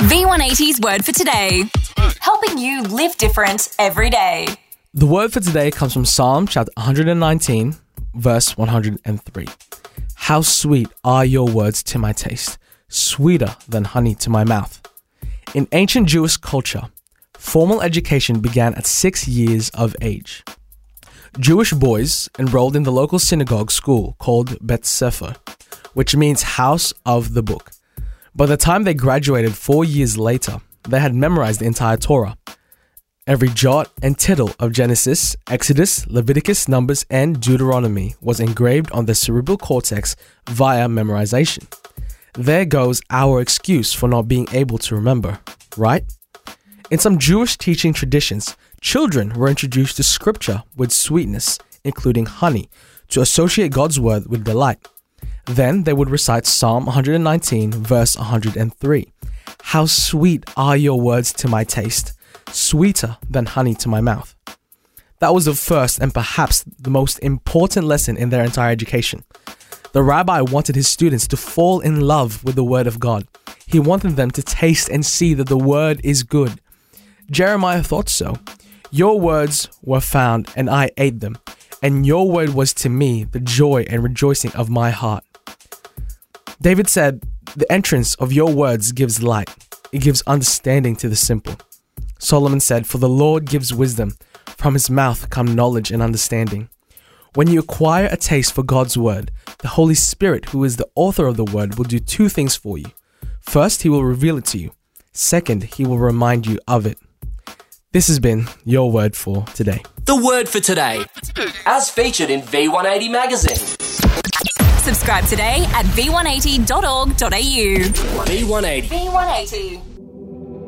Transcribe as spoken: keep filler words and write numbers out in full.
V one eighty's Word for Today, helping you live different every day. The word for today comes from Psalm chapter one hundred nineteen, verse one hundred three. How sweet are your words to my taste, sweeter than honey to my mouth. In ancient Jewish culture, formal education began at six years of age. Jewish boys enrolled in the local synagogue school called Bet Sefer, which means house of the book. By the time they graduated four years later, they had memorized the entire Torah. Every jot and tittle of Genesis, Exodus, Leviticus, Numbers, and Deuteronomy was engraved on the cerebral cortex via memorization. There goes our excuse for not being able to remember, right? In some Jewish teaching traditions, children were introduced to scripture with sweetness, including honey, to associate God's word with delight. Then they would recite Psalm one hundred nineteen, verse one hundred three. How sweet are your words to my taste, sweeter than honey to my mouth. That was the first and perhaps the most important lesson in their entire education. The rabbi wanted his students to fall in love with the word of God. He wanted them to taste and see that the word is good. Jeremiah thought so. Your words were found and I ate them, and your word was to me the joy and rejoicing of my heart. David said, the entrance of your words gives light. It gives understanding to the simple. Solomon said, for the Lord gives wisdom. From his mouth come knowledge and understanding. When you acquire a taste for God's word, the Holy Spirit, who is the author of the word, will do two things for you. First, he will reveal it to you. Second, he will remind you of it. This has been your word for today. The word for today, as featured in V one eighty magazine. Subscribe today at v one eighty dot org dot a u. V one eighty. V one eighty.